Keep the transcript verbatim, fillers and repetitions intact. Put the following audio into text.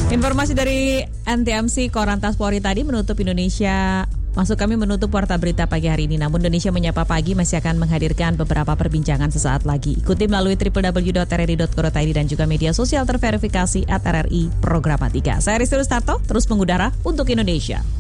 Informasi dari N T M C Korlantas Polri tadi menutup Indonesia. Maksud kami menutup Warta Berita pagi hari ini. Namun Indonesia Menyapa Pagi masih akan menghadirkan beberapa perbincangan sesaat lagi. Ikuti melalui w w w dot r r i dot co dot i d dan juga media sosial terverifikasi at R R I Programatika. Saya Rizky Rustarto, terus mengudara untuk Indonesia.